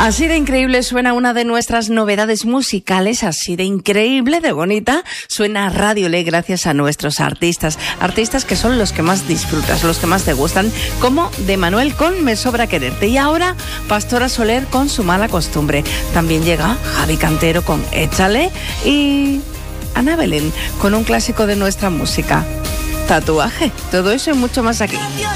Así de increíble suena una de nuestras novedades musicales, así de increíble, de bonita, suena Radio Le gracias a nuestros artistas que son los que más disfrutas, los que más te gustan, como de Manuel con Me Sobra Quererte, y ahora Pastora Soler con Su Mala Costumbre. También llega Javi Cantero con Échale y Ana Belén con un clásico de nuestra música, Tatuaje. Todo eso y mucho más aquí.